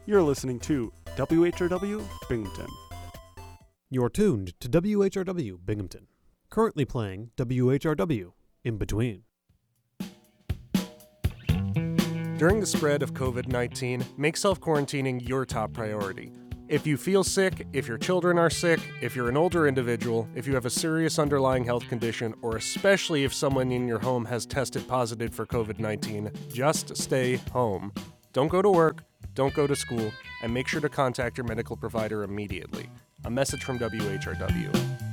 You're listening to WHRW Binghamton. You're tuned to WHRW Binghamton. Currently playing WHRW In Between. During the spread of COVID-19, make self-quarantining your top priority. If you feel sick, if your children are sick, if you're an older individual, if you have a serious underlying health condition, or especially if someone in your home has tested positive for COVID-19, just stay home. Don't go to work, don't go to school, and make sure to contact your medical provider immediately. A message from WHRW.